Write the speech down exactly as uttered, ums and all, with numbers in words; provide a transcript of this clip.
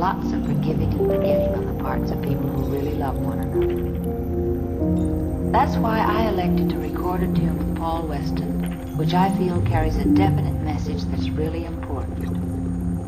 lots of forgiving and forgetting on the parts of people who really love one another. That's why I elected to record a tune with Paul Weston, which I feel carries a definite message that's really important.